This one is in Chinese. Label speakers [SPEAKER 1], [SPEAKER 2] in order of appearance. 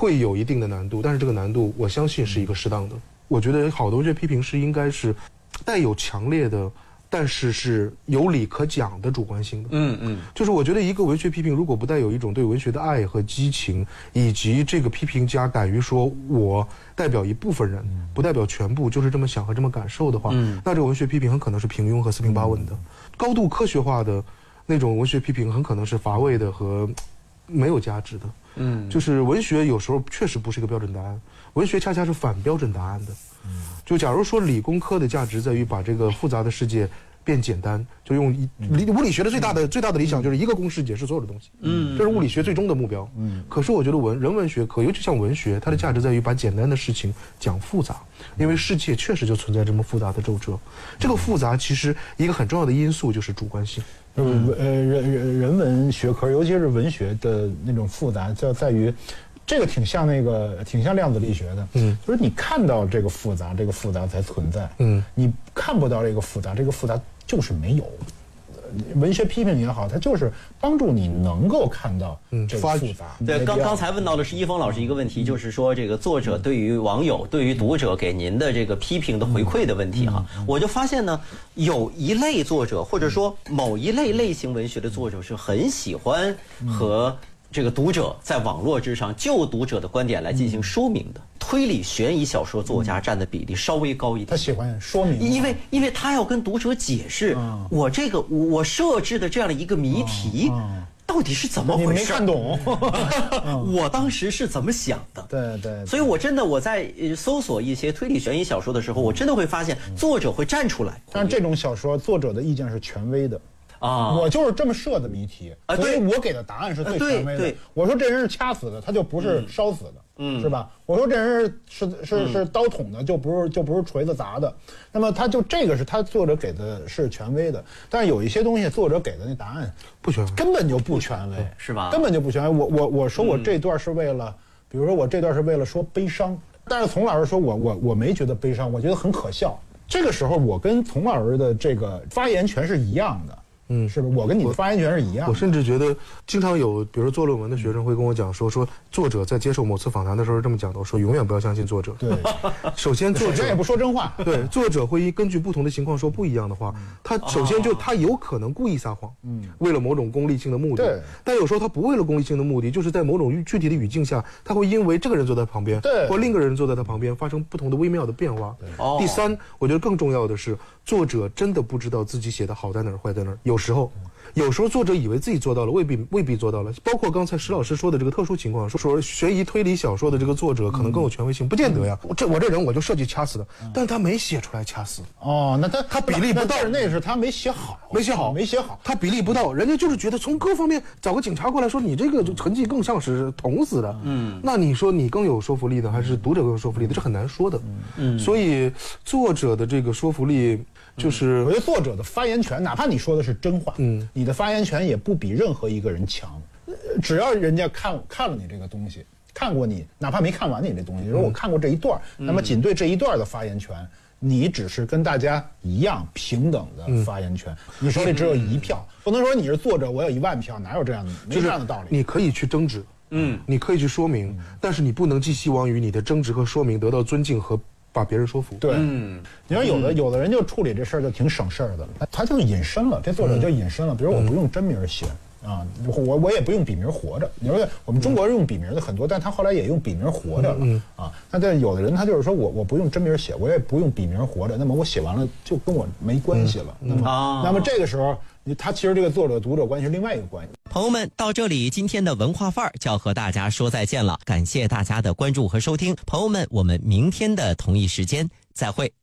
[SPEAKER 1] 会有一定的难度，但是这个难度我相信是一个适当的。我觉得好的文学批评是应该是带有强烈的，但是是有理可讲的主观性的。就是我觉得一个文学批评如果不带有一种对文学的爱和激情，以及这个批评家敢于说我代表一部分人，不代表全部，就是这么想和这么感受的话，那这个文学批评很可能是平庸和四平八稳的。高度科学化的那种文学批评很可能是乏味的和没有价值的。就是文学有时候确实不是一个标准答案，文学恰恰是反标准答案的。就假如说理工科的价值在于把这个复杂的世界变简单，就用物理学的最大的理想就是一个公式解释所有的东西。这是物理学最终的目标。可是我觉得人文学科，尤其像文学，它的价值在于把简单的事情讲复杂，因为世界确实就存在这么复杂的周折。这个复杂其实一个很重要的因素就是主观性。
[SPEAKER 2] 人文学科，尤其是文学的那种复杂，就在于这个挺像量子力学的。就是你看到这个复杂，这个复杂才存在。你看不到这个复杂，这个复杂就是没有。文学批评也好，它就是帮助你能够看到这个复杂。
[SPEAKER 3] 对，刚才问到的是一峰老师一个问题，就是说这个作者对于网友、对于读者给您的这个批评的回馈的问题哈，我就发现呢，有一类作者或者说某一类型文学的作者是很喜欢和这个读者在网络之上就读者的观点来进行说明的。推理悬疑小说作家占的比例稍微高一点，
[SPEAKER 2] 他喜欢说明，
[SPEAKER 3] 因为他要跟读者解释，我设置的这样的一个谜题，到底是怎么回事？
[SPEAKER 2] 你没看懂，
[SPEAKER 3] 我当时是怎么想的？对，所以我在搜索一些推理悬疑小说的时候，我真的会发现作者会站出来。
[SPEAKER 2] 但这种小说作者的意见是权威的。我就是这么设的谜题，所以我给的答案是最权威的。我说这人是掐死的，他就不是烧死的，是吧？我说这人是刀捅的，就不是锤子砸的。那么他就这个是他作者给的是权威的，但是有一些东西作者给的那答案
[SPEAKER 1] 不权威，
[SPEAKER 2] 根本就不权威，
[SPEAKER 3] 是吧？
[SPEAKER 2] 根本就不权威。我说我这段是为了，比如说我这段是为了说悲伤，但是丛老师说我没觉得悲伤，我觉得很可笑。这个时候我跟丛老师的这个发言权是一样的。是不是？我跟你的发言权是一样的。
[SPEAKER 1] 我甚至觉得，经常有，比如说做论文的学生会跟我讲说作者在接受某次访谈的时候是这么讲的，我说永远不要相信作者。
[SPEAKER 2] 对，
[SPEAKER 1] 首先作者
[SPEAKER 2] 也不说真话。
[SPEAKER 1] 对，作者会根据不同的情况说不一样的话。他首先他有可能故意撒谎，为了某种功利性的目的。对，但有时候他不为了功利性的目的，就是在某种具体的语境下，他会因为这个人坐在旁边，
[SPEAKER 2] 对，
[SPEAKER 1] 或另一个人坐在他旁边，发生不同的微妙的变化。第三，我觉得更重要的是，作者真的不知道自己写的好在哪儿，坏在哪儿。有时候作者以为自己做到了，未必做到了。包括刚才石老师说的这个特殊情况，说悬疑推理小说的这个作者可能更有权威性，不见得呀。我这人我就设计掐死的，但他没写出来掐死。
[SPEAKER 2] 那他
[SPEAKER 1] 比例不到，
[SPEAKER 2] 那是他没写好，
[SPEAKER 1] 他比例不到，人家就是觉得从各方面找个警察过来说你这个痕迹更像是捅死的。那你说你更有说服力呢，还是读者更有说服力的？这很难说的。所以作者的这个说服力。就是
[SPEAKER 2] 我觉得作者的发言权，哪怕你说的是真话，你的发言权也不比任何一个人强。只要人家看了你这个东西，看过你，哪怕没看完你这东西，如果我看过这一段，那么仅对这一段的发言权，你只是跟大家一样平等的发言权。你手里只有一票，不能说你是作者，我有10000票，哪有这样的？没这样的道理。
[SPEAKER 1] 你可以去争执，你可以去说明，但是你不能寄希望于你的争执和说明得到尊敬和把别人说服。
[SPEAKER 2] 对，你说有的人就处理这事儿就挺省事儿的，他就隐身了，这作者就隐身了。比如我不用真名写我也不用笔名活着。你说我们中国人用笔名的很多，但他后来也用笔名活着了但有的人他就是说我不用真名写，我也不用笔名活着，那么我写完了就跟我没关系了。那么这个时候他其实这个作者读者关系是另外一个关系。
[SPEAKER 3] 朋友们，到这里今天的文化范儿就要和大家说再见了，感谢大家的关注和收听。朋友们，我们明天的同一时间再会。